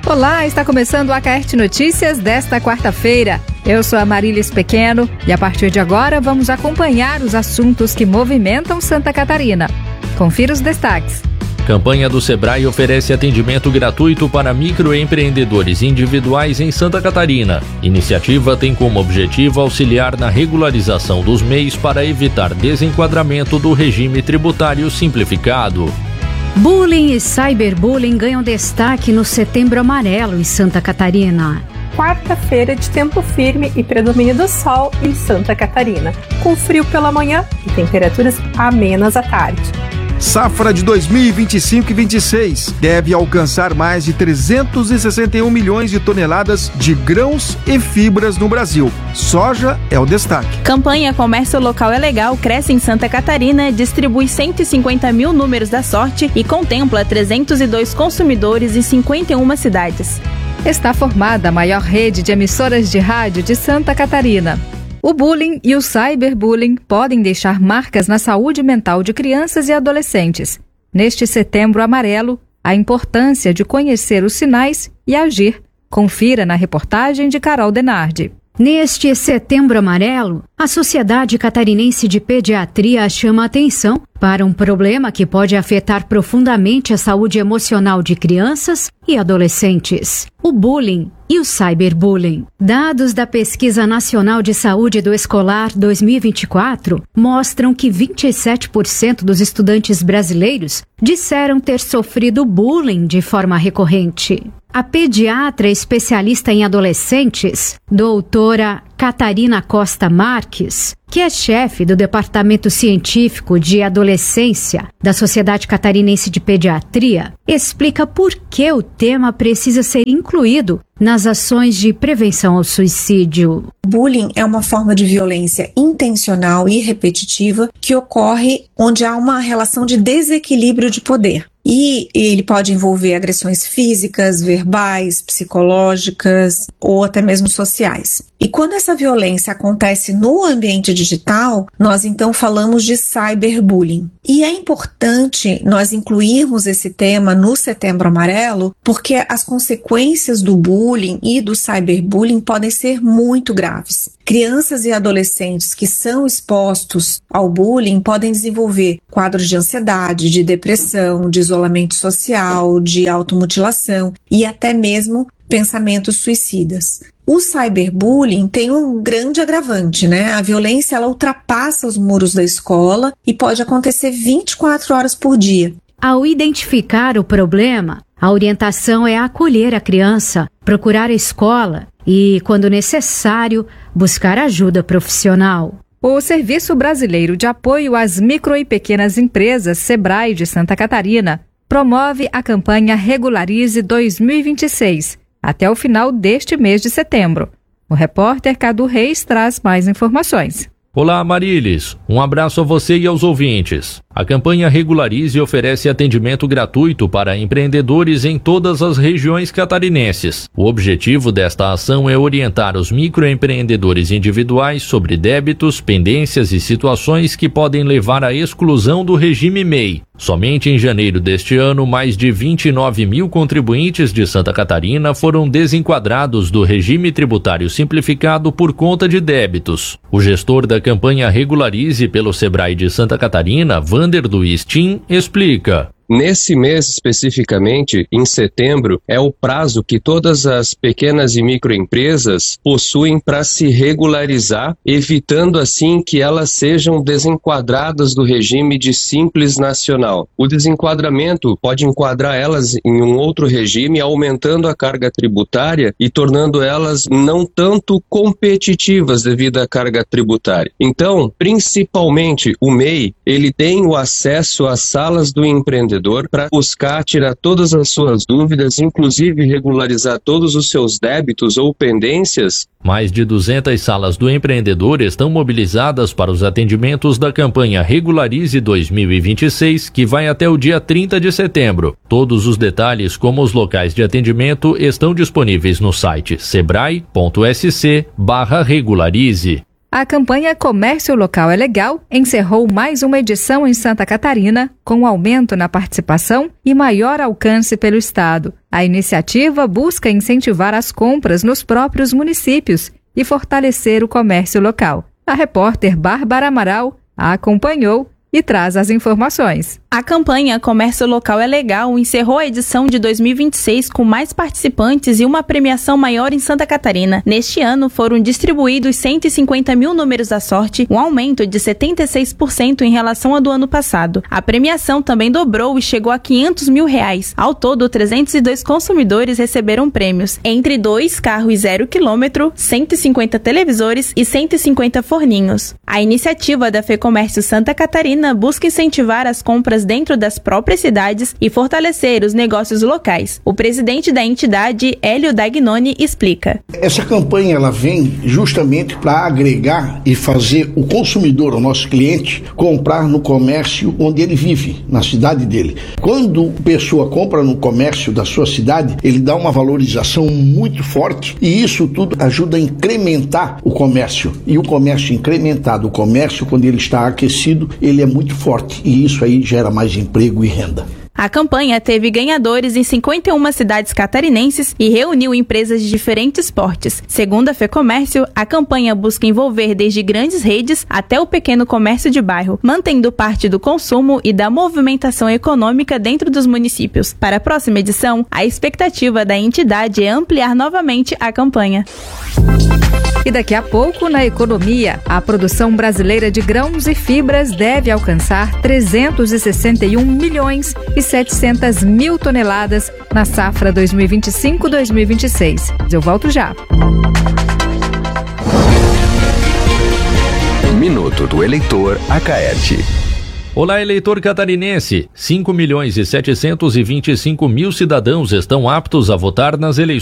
Olá, está começando o Acaerte Notícias desta quarta-feira. Eu sou a Marílis Pequeno e a partir de agora vamos acompanhar os assuntos que movimentam Santa Catarina. Confira os destaques. Campanha do Sebrae oferece atendimento gratuito para microempreendedores individuais em Santa Catarina. Iniciativa tem como objetivo auxiliar na regularização dos MEIs para evitar desenquadramento do regime tributário simplificado. Bullying e cyberbullying ganham destaque no Setembro Amarelo em Santa Catarina. Quarta-feira de tempo firme e predomínio do sol em Santa Catarina, com frio pela manhã e temperaturas amenas à tarde. Safra de 2025 e 26 deve alcançar mais de 361 milhões de toneladas de grãos e fibras no Brasil. Soja é o destaque. Campanha Comércio Local é Legal cresce em Santa Catarina, distribui 150 mil números da sorte e contempla 302 consumidores em 51 cidades. Está formada a maior rede de emissoras de rádio de Santa Catarina. O bullying e o cyberbullying podem deixar marcas na saúde mental de crianças e adolescentes. Neste Setembro Amarelo, a importância de conhecer os sinais e agir. Confira na reportagem de Carol Denardi. Neste Setembro Amarelo, a Sociedade Catarinense de Pediatria chama a atenção para um problema que pode afetar profundamente a saúde emocional de crianças e adolescentes: o bullying e o cyberbullying. Dados da Pesquisa Nacional de Saúde do Escolar 2024 mostram que 27% dos estudantes brasileiros disseram ter sofrido bullying de forma recorrente. A pediatra especialista em adolescentes, doutora Catarina Costa Marques, que é chefe do Departamento Científico de Adolescência da Sociedade Catarinense de Pediatria, explica por que o tema precisa ser incluído nas ações de prevenção ao suicídio. Bullying é uma forma de violência intencional e repetitiva que ocorre onde há uma relação de desequilíbrio de poder. E ele pode envolver agressões físicas, verbais, psicológicas ou até mesmo sociais. E quando essa violência acontece no ambiente digital, nós então falamos de cyberbullying. E é importante nós incluirmos esse tema no Setembro Amarelo, porque as consequências do bullying e do cyberbullying podem ser muito graves. Crianças e adolescentes que são expostos ao bullying podem desenvolver quadros de ansiedade, de depressão, de isolamento social, de automutilação e até mesmo pensamentos suicidas. O cyberbullying tem um grande agravante, né? A violência, ela ultrapassa os muros da escola e pode acontecer 24 horas por dia. Ao identificar o problema, a orientação é acolher a criança, procurar a escola e, quando necessário, buscar ajuda profissional. O Serviço Brasileiro de Apoio às Micro e Pequenas Empresas, Sebrae de Santa Catarina, promove a campanha Regularize 2026, até o final deste mês de setembro. O repórter Cadu Reis traz mais informações. Olá, Marílis. Um abraço a você e aos ouvintes. A campanha Regularize oferece atendimento gratuito para empreendedores em todas as regiões catarinenses. O objetivo desta ação é orientar os microempreendedores individuais sobre débitos, pendências e situações que podem levar à exclusão do regime MEI. Somente em janeiro deste ano, mais de 29 mil contribuintes de Santa Catarina foram desenquadrados do regime tributário simplificado por conta de débitos. O gestor da campanha Regularize pelo Sebrae de Santa Catarina, Vander Luiz Tim, explica. Nesse mês especificamente, em setembro, é o prazo que todas as pequenas e microempresas possuem para se regularizar, evitando assim que elas sejam desenquadradas do regime de Simples Nacional. O desenquadramento pode enquadrar elas em um outro regime, aumentando a carga tributária e tornando elas não tanto competitivas devido à carga tributária. Então, principalmente o MEI, ele tem o acesso às salas do empreendedor para buscar tirar todas as suas dúvidas, inclusive regularizar todos os seus débitos ou pendências. Mais de 200 salas do empreendedor estão mobilizadas para os atendimentos da campanha Regularize 2026, que vai até o dia 30 de setembro. Todos os detalhes, como os locais de atendimento, estão disponíveis no site sebrae.sc/regularize. A campanha Comércio Local é Legal encerrou mais uma edição em Santa Catarina, com aumento na participação e maior alcance pelo estado. A iniciativa busca incentivar as compras nos próprios municípios e fortalecer o comércio local. A repórter Bárbara Amaral a acompanhou e traz as informações. A campanha Comércio Local é Legal encerrou a edição de 2026 com mais participantes e uma premiação maior em Santa Catarina. Neste ano foram distribuídos 150 mil números da sorte, um aumento de 76% em relação ao do ano passado. A premiação também dobrou e chegou a R$500 mil. Ao todo, 302 consumidores receberam prêmios, entre 2 carros 0 km, 150 televisores e 150 forninhos. A iniciativa da FEComércio Santa Catarina busca incentivar as compras dentro das próprias cidades e fortalecer os negócios locais. O presidente da entidade, Hélio Dagnoni, explica. Essa campanha ela vem justamente para agregar e fazer o consumidor, o nosso cliente, comprar no comércio onde ele vive, na cidade dele. Quando a pessoa compra no comércio da sua cidade, ele dá uma valorização muito forte e isso tudo ajuda a incrementar o comércio. E o comércio incrementado, o comércio quando ele está aquecido, ele é muito forte e isso aí gera mais emprego e renda. A campanha teve ganhadores em 51 cidades catarinenses e reuniu empresas de diferentes portes. Segundo a FEComércio, a campanha busca envolver desde grandes redes até o pequeno comércio de bairro, mantendo parte do consumo e da movimentação econômica dentro dos municípios. Para a próxima edição, a expectativa da entidade é ampliar novamente a campanha. E daqui a pouco, na economia, a produção brasileira de grãos e fibras deve alcançar 361 milhões e 700 mil toneladas na safra 2025-2026. Eu volto já. Minuto do Eleitor Acaerte. Olá, eleitor catarinense. 5.725.000 cidadãos estão aptos a votar nas eleições